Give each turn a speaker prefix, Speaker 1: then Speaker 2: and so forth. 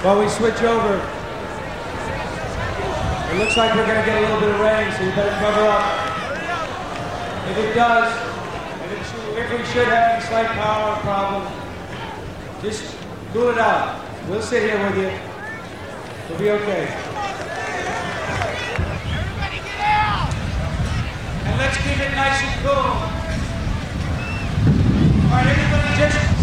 Speaker 1: While we switch over, it looks like we're going to get a little bit of rain, so you better cover up. If it does, if we should have any slight power problem, just cool it out. We'll sit here with you. We'll be okay.
Speaker 2: Everybody get out!
Speaker 1: And let's keep it nice and cool. All right, everybody just